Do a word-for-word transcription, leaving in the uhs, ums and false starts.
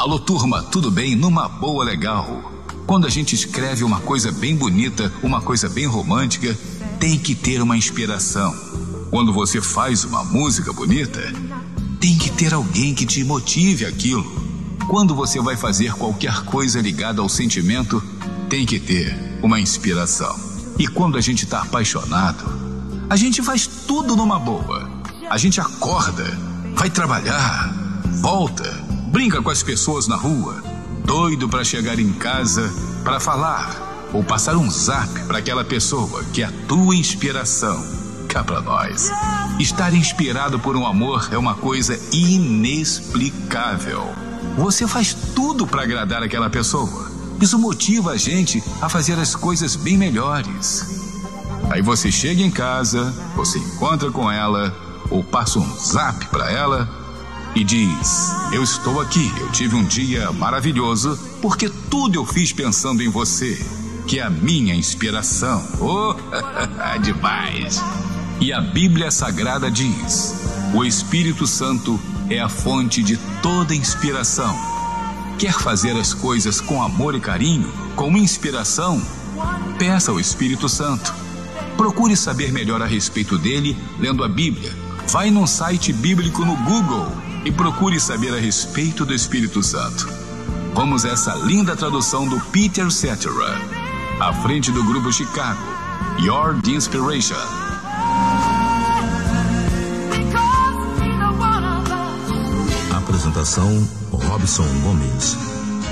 Alô turma, tudo bem? Numa boa, legal. Quando a gente escreve uma coisa bem bonita, uma coisa bem romântica, tem que ter uma inspiração. Quando você faz uma música bonita, tem que ter alguém que te motive aquilo. Quando você vai fazer qualquer coisa ligada ao sentimento, tem que ter uma inspiração. E quando a gente está apaixonado, a gente faz tudo numa boa. A gente acorda, vai trabalhar, volta, brinca com as pessoas na rua, doido para chegar em casa para falar ou passar um zap para aquela pessoa que é a tua inspiração. Cá pra nós. Estar inspirado por um amor é uma coisa inexplicável. Você faz tudo para agradar aquela pessoa. Isso motiva a gente a fazer as coisas bem melhores. Aí você chega em casa, você encontra com ela ou passa um zap para ela e diz: eu estou aqui, eu tive um dia maravilhoso porque tudo eu fiz pensando em você, que é a minha inspiração. Oh, demais! E a Bíblia Sagrada diz: o Espírito Santo é a fonte de toda inspiração. Quer fazer as coisas com amor e carinho, com inspiração? Peça ao Espírito Santo. Procure saber melhor a respeito dele lendo a Bíblia. Vai num site bíblico no Google e procure saber a respeito do Espírito Santo. Vamos a essa linda tradução do Peter Cetera, à frente do Grupo Chicago, Your Inspiration. Apresentação: Robson Gomes.